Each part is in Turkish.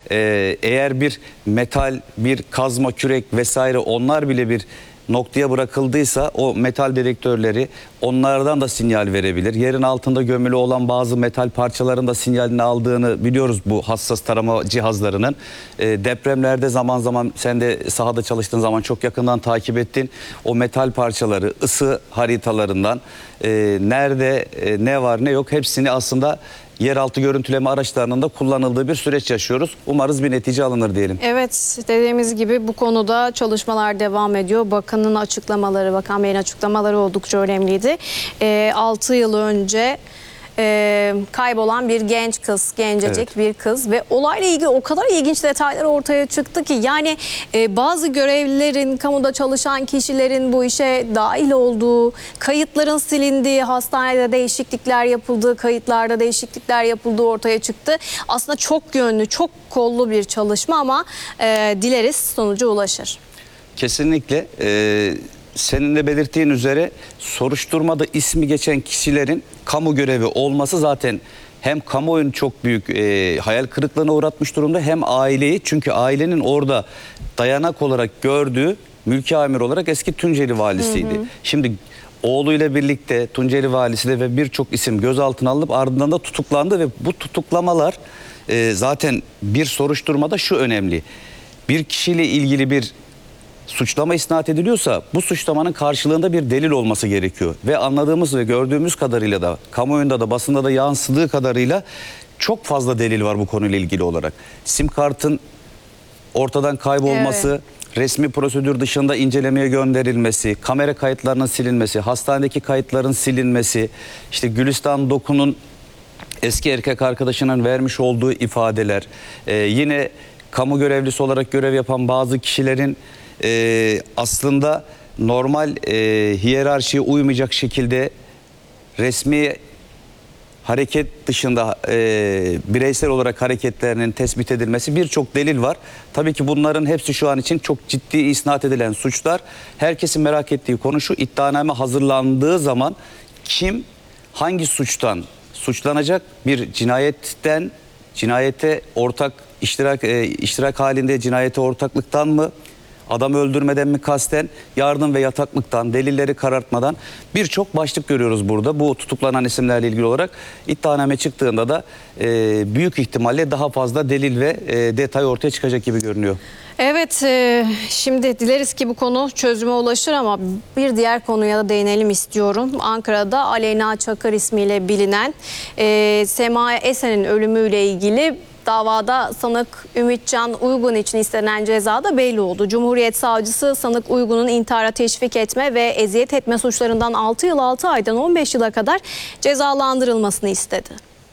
Eğer bir metal, bir kazma, kürek vesaire onlar bile bir noktaya bırakıldıysa o metal dedektörleri onlardan da sinyal verebilir. Yerin altında gömülü olan bazı metal parçaların da sinyalini aldığını biliyoruz bu hassas tarama cihazlarının. Depremlerde zaman zaman sen de sahada çalıştığın zaman çok yakından takip ettin. O metal parçaları ısı haritalarından nerede ne var ne yok hepsini aslında yeraltı görüntüleme araçlarının da kullanıldığı bir süreç yaşıyoruz. Umarız bir netice alınır diyelim. Evet, dediğimiz gibi bu konuda çalışmalar devam ediyor. Bakanın açıklamaları, Bakan Bey'in açıklamaları oldukça önemliydi. 6 yıl önce kaybolan bir genç kız, gencecik bir kız ve olayla ilgili o kadar ilginç detaylar ortaya çıktı ki yani bazı görevlilerin, kamuda çalışan kişilerin bu işe dahil olduğu, kayıtların silindiği, hastanede değişiklikler yapıldığı, kayıtlarda değişiklikler yapıldığı ortaya çıktı. Aslında çok yönlü, çok kollu bir çalışma ama dileriz sonuca ulaşır. Kesinlikle. Senin de belirttiğin üzere soruşturmada ismi geçen kişilerin kamu görevi olması zaten hem kamuoyunu çok büyük hayal kırıklığına uğratmış durumda hem aileyi, çünkü ailenin orada dayanak olarak gördüğü mülki amir olarak eski Tunceli valisiydi. Şimdi oğluyla birlikte Tunceli valisi de ve birçok isim gözaltına alınıp ardından da tutuklandı ve bu tutuklamalar zaten bir soruşturmada şu önemli: bir kişiyle ilgili bir suçlama isnat ediliyorsa bu suçlamanın karşılığında bir delil olması gerekiyor. Ve anladığımız ve gördüğümüz kadarıyla da kamuoyunda da basında da yansıdığı kadarıyla çok fazla delil var bu konuyla ilgili olarak. Sim kartın ortadan kaybolması, resmi prosedür dışında incelemeye gönderilmesi, kamera kayıtlarının silinmesi, hastanedeki kayıtların silinmesi, işte Gülistan Doku'nun eski erkek arkadaşının vermiş olduğu ifadeler, yine kamu görevlisi olarak görev yapan bazı kişilerin aslında normal hiyerarşiye uymayacak şekilde resmi hareket dışında bireysel olarak hareketlerinin tespit edilmesi, birçok delil var. Tabii ki bunların hepsi şu an için çok ciddi isnat edilen suçlar. Herkesin merak ettiği konu şu: iddianame hazırlandığı zaman kim hangi suçtan suçlanacak? Bir cinayetten cinayete ortak iştirak halinde cinayete ortaklıktan mı? Adam öldürmeden mi kasten, yardım ve yataklıktan, delilleri karartmadan birçok başlık görüyoruz burada. Bu tutuklanan isimlerle ilgili olarak iddianame çıktığında da büyük ihtimalle daha fazla delil ve detay ortaya çıkacak gibi görünüyor. Evet, şimdi dileriz ki bu konu çözüme ulaşır ama bir diğer konuya da değinelim istiyorum. Ankara'da Aleyna Çakır ismiyle bilinen Sema Esen'in ölümüyle ilgili davada sanık Ümitcan Uygun için istenen ceza da belli oldu. Cumhuriyet Savcısı sanık Uygun'un intihara teşvik etme ve eziyet etme suçlarından 6 yıl 6 aydan 15 yıla kadar cezalandırılmasını istedi.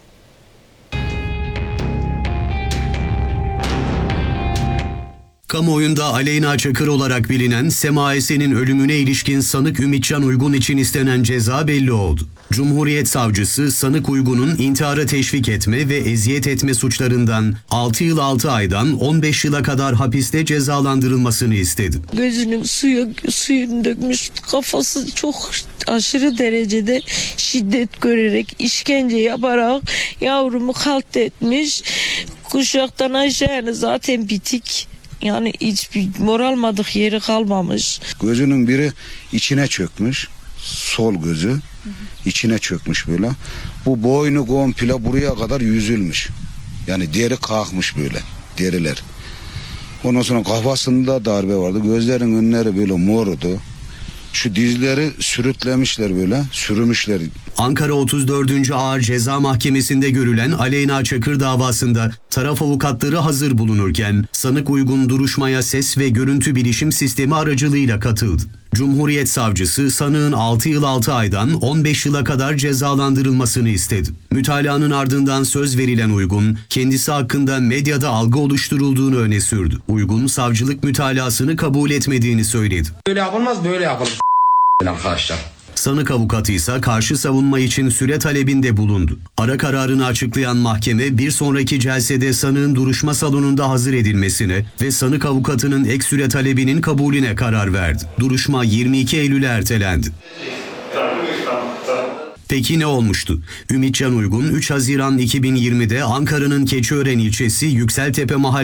Kamuoyunda Aleyna Çakır olarak bilinen Sema Esen'in ölümüne ilişkin sanık Ümitcan Uygun için istenen ceza belli oldu. Cumhuriyet Savcısı sanık Uygun'un intihara teşvik etme ve eziyet etme suçlarından 6 yıl 6 aydan 15 yıla kadar hapiste cezalandırılmasını istedi. Gözünün suyunu dökmüş, kafası çok aşırı derecede şiddet görerek, işkence yaparak yavrumu katletmiş. Kuşaktan aşağıya zaten bitik. Yani hiçbir moralmadık yeri kalmamış. Gözünün biri içine çökmüş. Sol gözü içine çökmüş böyle. Bu boynu komple buraya kadar yüzülmüş. Yani deri kalkmış böyle, deriler. Ondan sonra kafasında darbe vardı. Gözlerin önleri böyle mordu. Şu dizleri sürütlemişler böyle, sürümüşler. Ankara 34. Ağır Ceza Mahkemesi'nde görülen Aleyna Çakır davasında taraf avukatları hazır bulunurken sanık Uygun duruşmaya ses ve görüntü bilişim sistemi aracılığıyla katıldı. Cumhuriyet Savcısı sanığın 6 yıl 6 aydan 15 yıla kadar cezalandırılmasını istedi. Mütalaanın ardından söz verilen Uygun, kendisi hakkında medyada algı oluşturulduğunu öne sürdü. Uygun, savcılık mütalaasını kabul etmediğini söyledi. Böyle yapılmaz, böyle yapılır arkadaşlar. Sanık avukatı ise karşı savunma için süre talebinde bulundu. Ara kararını açıklayan mahkeme bir sonraki celsede sanığın duruşma salonunda hazır edilmesine ve sanık avukatının ek süre talebinin kabulüne karar verdi. Duruşma 22 Eylül'e ertelendi. Peki ne olmuştu? Ümitcan Uygun 3 Haziran 2020'de Ankara'nın Keçiören ilçesi Yükseltepe Mahallesi'nde